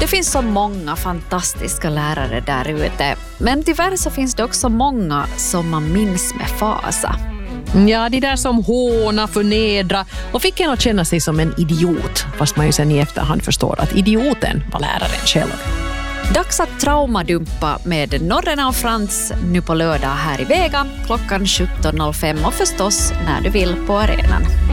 Det finns så många fantastiska lärare där ute. Men tyvärr så finns det också många som man minns med fasa. Ja, de där som håna, förnedra och fick en att känna sig som en idiot. Fast man ju sen i efterhand förstår att idioten var läraren själv. Dags att traumadumpa med Norrena och Frans nu på lördag här i Vega klockan 17.05 och förstås när du vill på arenan.